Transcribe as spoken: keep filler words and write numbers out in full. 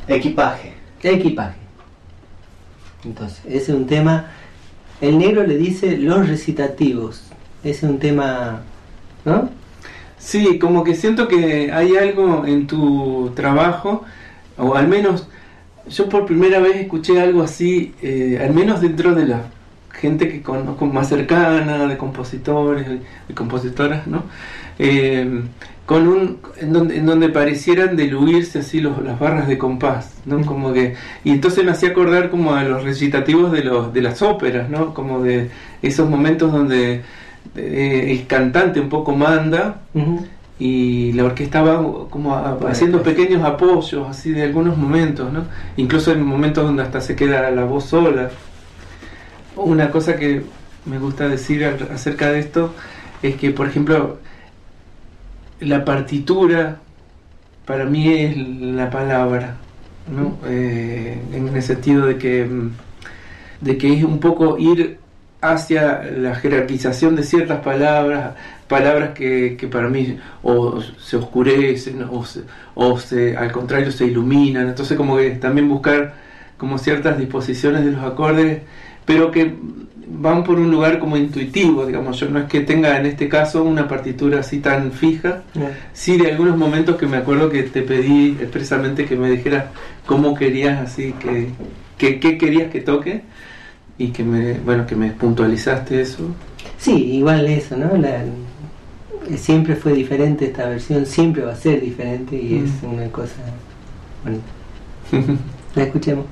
Equipaje. Equipaje. Entonces, ese es un tema. El negro le dice los recitativos. Ese es un tema, ¿no? Sí, como que siento que hay algo en tu trabajo, o al menos yo por primera vez escuché algo así, eh, al menos dentro de la gente que conozco más cercana, de compositores, de compositoras, ¿no? Eh, con un en donde, en donde parecieran diluirse así los, las barras de compás, ¿no? Mm. Como que, y entonces me hacía acordar como a los recitativos de los de las óperas, ¿no? Como de esos momentos donde eh, el cantante un poco manda. Uh-huh. Y la orquesta va como a, haciendo pequeños apoyos así de algunos momentos, ¿no? Incluso en momentos donde hasta se queda la voz sola. Una cosa que me gusta decir acerca de esto es que, por ejemplo, la partitura para mí es la palabra, ¿no? Eh, en el sentido de que de que es un poco ir hacia la jerarquización de ciertas palabras, palabras que, que para mí o se oscurecen o, se, o se, al contrario se iluminan. Entonces como que también buscar como ciertas disposiciones de los acordes, pero que van por un lugar como intuitivo, digamos. Yo no es que tenga en este caso una partitura así tan fija, yeah. Sí, de algunos momentos que me acuerdo que te pedí expresamente que me dijeras cómo querías así, que, que, que querías que toque, y que me, bueno, que me puntualizaste eso. Sí, igual eso, ¿no? La, siempre fue diferente esta versión, siempre va a ser diferente y mm. es una cosa bonita. La escuchemos.